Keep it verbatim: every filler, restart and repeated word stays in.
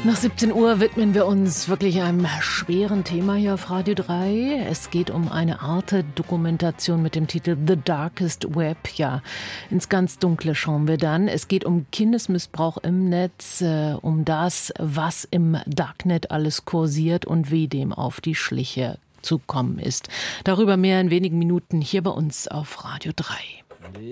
Nach siebzehn Uhr widmen wir uns wirklich einem schweren Thema hier auf Radio drei. Es geht um eine Arte-Dokumentation mit dem Titel The Darkest Web. Ja, ins ganz Dunkle schauen wir dann. Es geht um Kindesmissbrauch im Netz, äh, um das, was im Darknet alles kursiert und wie dem auf die Schliche zu kommen ist. Darüber mehr in wenigen Minuten hier bei uns auf Radio drei.